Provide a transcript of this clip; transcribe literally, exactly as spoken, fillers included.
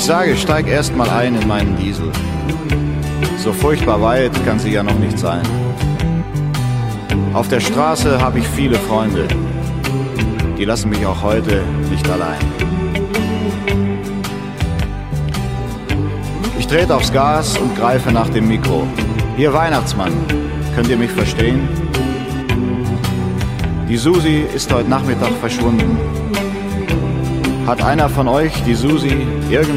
Ich sage, steig erst mal ein in meinen Diesel. So furchtbar weit kann sie ja noch nicht sein. Auf der Straße habe ich viele Freunde. Die lassen mich auch heute nicht allein. Ich trete aufs Gas und greife nach dem Mikro. Ihr Weihnachtsmann, könnt ihr mich verstehen? Die Susi ist heute Nachmittag verschwunden. Hat einer von euch die Susi irgendwie